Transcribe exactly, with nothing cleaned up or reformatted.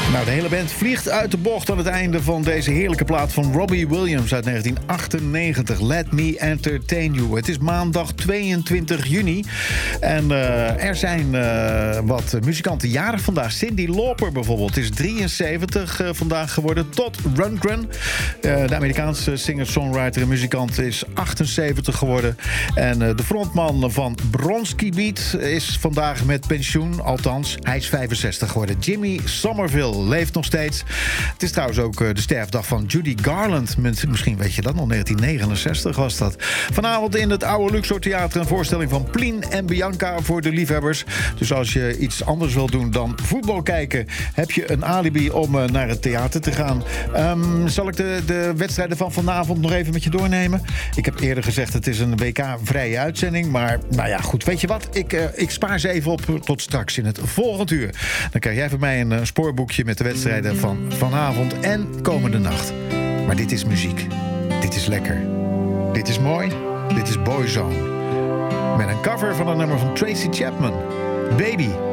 Nou, de hele band vliegt uit de bocht aan het einde van deze heerlijke plaat van Robbie Williams uit negentien achtennegentig. Let Me Entertain You. Het is maandag tweeëntwintig juni. En uh, er zijn uh, wat muzikanten jarig vandaag. Cyndi Lauper bijvoorbeeld is drieënzeventig uh, vandaag geworden. Todd Rundgren, uh, de Amerikaanse singer-songwriter en muzikant, is achtenzeventig geworden. En uh, de frontman van Bronski Beat is vandaag met pensioen. Althans, hij is vijfenzestig geworden. Jimmy Somerville leeft nog steeds. Het is trouwens ook de sterfdag van Judy Garland. Misschien weet je dat nog, negentien negenenzestig was dat. Vanavond in het oude Luxor Theater een voorstelling van Plien en Bianca voor de liefhebbers. Dus als je iets anders wil doen dan voetbal kijken, heb je een alibi om naar het theater te gaan. Um, zal ik de, de wedstrijden van vanavond nog even met je doornemen? Ik heb eerder gezegd, het is een W K-vrije uitzending. Maar nou ja, goed, weet je wat? Ik, uh, ik spaar ze even op tot straks in het volgende uur. Dan krijg jij van mij een uh, spoorboekje met de wedstrijden van vanavond en komende nacht. Maar dit is muziek. Dit is lekker. Dit is mooi. Dit is Boyzone. Met een cover van een nummer van Tracy Chapman. Baby.